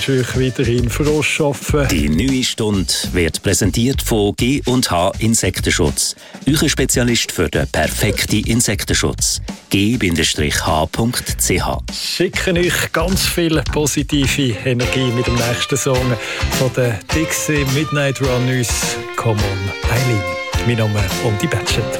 wünsche euch weiterhin frohes Arbeiten. Die neue Stunde wird präsentiert von G&H Insektenschutz. Euer Spezialist für den perfekten Insektenschutz. G-H.ch. Schicken euch ganz viel positive Energie mit dem nächsten Song von der Dixie Midnight Runners. Come on, Eileen. Mein Name ist Ondi Batschet.